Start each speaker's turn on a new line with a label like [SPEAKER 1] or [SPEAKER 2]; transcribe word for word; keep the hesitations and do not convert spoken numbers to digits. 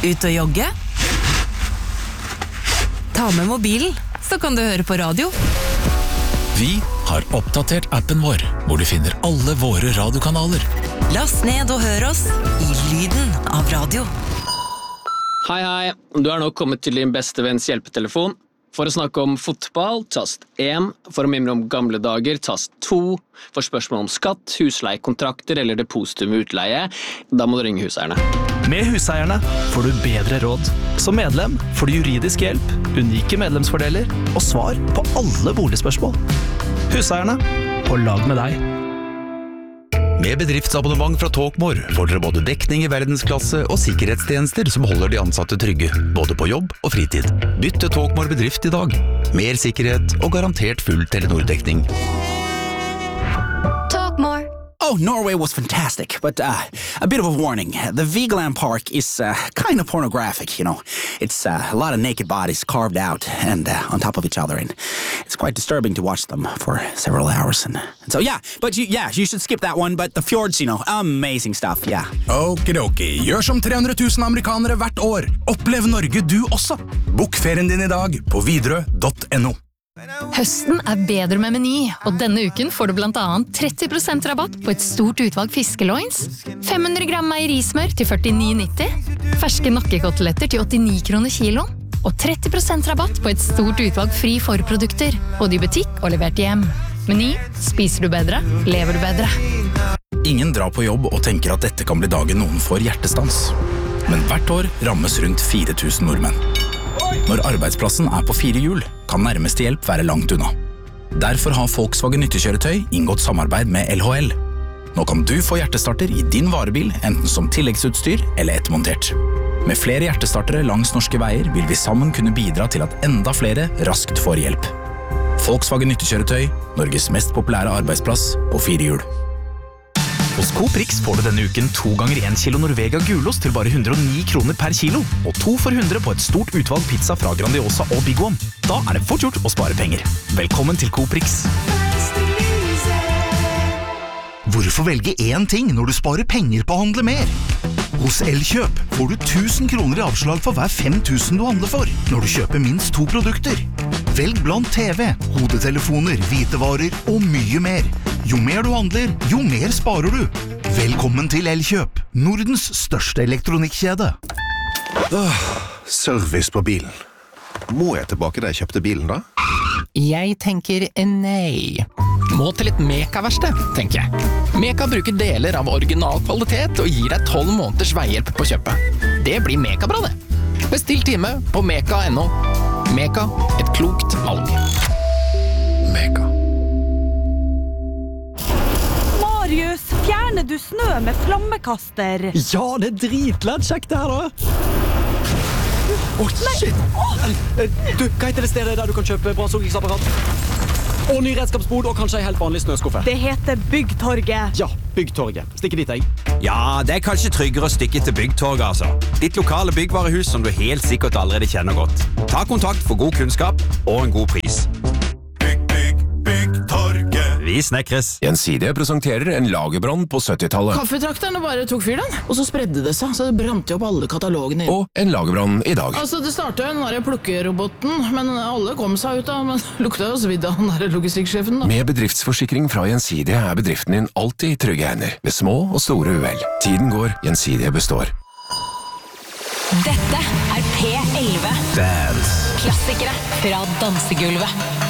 [SPEAKER 1] Ut og jogge? Ta med mobilen, så kan du høre på radio.
[SPEAKER 2] Vi har oppdatert appen vår, hvor du finner alle våre radiokanaler.
[SPEAKER 1] Last ned og hør oss i lyden av radio.
[SPEAKER 3] Hei, hei. Du er nå kommet til din beste venns hjelpetelefon. For å snakke om fotball, tast én. For å mimre om gamle dager, tast to. For spørsmål om skatt, husleiekontrakter eller depositum med utleie, da må du ringe Huseierne.
[SPEAKER 4] Med Huseierne får du bedre råd. Som medlem får du juridisk hjelp, unike medlemsfordeler og svar på alle boligspørsmål. Huseierne, på lag med deg.
[SPEAKER 5] Med bedriftsabonnement fra Talkmore får dere både dekning i verdensklasse og sikkerhetstjenester som holder de ansatte trygge, både på jobb og fritid. Bytt til Talkmore bedrift i dag. Mer sikkerhet og garantert full Telenor-dekning.
[SPEAKER 6] Talkmore.
[SPEAKER 7] Oh, Norway was fantastic, but uh, a bit of a warning. The Vigeland Park is uh, kind of pornographic, you know. It's uh, a lot of naked bodies carved out and uh, on top of each other, and it's quite disturbing to watch them for several hours. And, and so, yeah, but you, yeah, you should skip that one, but the fjords, you know, amazing stuff, yeah.
[SPEAKER 8] Okidoki, gjør som tre hundre tusen amerikanere hvert år. Opplev Norge du også. Bok ferien din i dag på Widerøe punktum no.
[SPEAKER 9] Høsten er bedre med Meny, og denne uken får du blant annet tretti prosent rabatt på et stort utvalg fiskeloins, fem hundre gram meierismør til førtini nitti, ferske nakkekoteletter til åttini kroner kilo, og tretti prosent rabatt på et stort utvalg fri forprodukter, både i butikk og levert hjem. Meny, spiser du bedre, lever du bedre.
[SPEAKER 8] Ingen drar på jobb og tenker at dette kan bli dagen noen får hjertestans. Men hvert år rammes rundt fire tusen nordmenn. Når arbeidsplassen er på fire hjul, kan nærmeste hjelp være langt unna. Derfor har Volkswagen nyttekjøretøy inngått samarbeid med L H L. Nå kan du få hjertestarter i din varebil, enten som tilleggsutstyr eller ettermontert. Med flere hjertestartere langs norske veier vil vi sammen kunne bidra til at enda flere raskt får hjelp. Volkswagen nyttekjøretøy, Norges mest populære arbeidsplass på fire hjul.
[SPEAKER 4] Hos Coop Rix får du denne uken to ganger en kilo Norvega gulost til bare hundre og ni kroner per kilo, og to for hundre på et stort utvalg pizza fra Grandiosa og Big One. Da er det fort gjort å spare penger. Velkommen til Coop Rix.
[SPEAKER 10] Hvorfor velge én ting når du sparer penger på å handle mer? Hos Elkjøp får du tusen kroner i avslag for hver fem tusen du handler for, når du kjøper minst to produkter. Velg blant T V, hodetelefoner, hvitevarer og mye mer. Jo mer du handler, jo mer sparer du. Velkommen til Elkjøp, Nordens største elektronikkjede.
[SPEAKER 11] Åh, service på bilen. Må jeg tilbake da jeg kjøpte bilen da?
[SPEAKER 12] Jeg tenker nei. Må til et Meka-verksted, tenker jeg. Meka bruker deler av original kvalitet og gir deg tolv måneders veihjelp på kjøpet. Det blir Meka-bra det. Bestill time på meka punktum no. Meka, et klokt valg.
[SPEAKER 11] Meka.
[SPEAKER 13] Marius, fjerner du snø med flammekaster?
[SPEAKER 14] Ja, det er dritlett kjekt det her da. Åh, oh, shit! Du, hva heter det stedet der du kan kjøpe bra sogringsapparat? Og ny redskapsbod, og kanskje en helt vanlig snøskuffe.
[SPEAKER 13] Det heter Byggtorget.
[SPEAKER 14] Ja, Byggtorget. Stikke dit, jeg.
[SPEAKER 15] Ja, det er kanskje tryggere å stikke til Byggtorget, altså. Ditt lokale byggvarehus som du helt sikkert allerede kjenner godt. Ta kontakt for god kunnskap og en god pris.
[SPEAKER 11] Bygg, bygg, Byggtorget.
[SPEAKER 15] Vi snekres.
[SPEAKER 2] Gjensidige presenterer en lagerbrann på syttitallet.
[SPEAKER 16] Kaffetrakterne bare tok fyr den, og så spredde det seg, så det brant jo opp alle katalogene.
[SPEAKER 2] Og en lagerbrann i dag.
[SPEAKER 16] Altså, det startet jo den der plukkeroboten, men alle kom seg ut da, men lukta jo svidd av den der logistikksjefen da.
[SPEAKER 2] Med bedriftsforsikring fra Gjensidige er bedriften din alltid i trygge hender, ved små og store uhell. Tiden går, Gjensidige består.
[SPEAKER 1] Dette er P elleve.
[SPEAKER 5] Dance.
[SPEAKER 1] Klassikere fra dansegulvet.